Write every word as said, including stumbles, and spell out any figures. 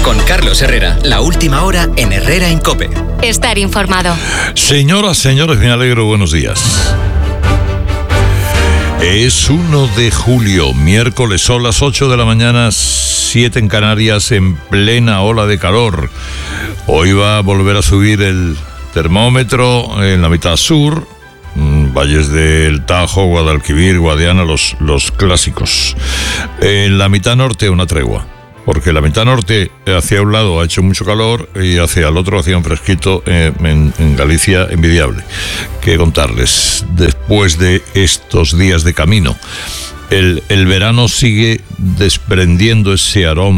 Con Carlos Herrera, la última hora en Herrera en COPE. Estar informado. Señoras, señores, me alegro, buenos días. Es uno de julio, miércoles, son las ocho de la mañana, siete en Canarias, en plena ola de calor. Hoy va a volver a subir el termómetro en la mitad sur, valles del Tajo, Guadalquivir, Guadiana, los, los clásicos. En la mitad norte una tregua, porque la mitad norte hacia un lado ha hecho mucho calor y hacia el otro hacía un fresquito eh, en, en Galicia envidiable. ¿Qué contarles? Después de estos días de camino, el, el verano sigue desprendiendo ese aroma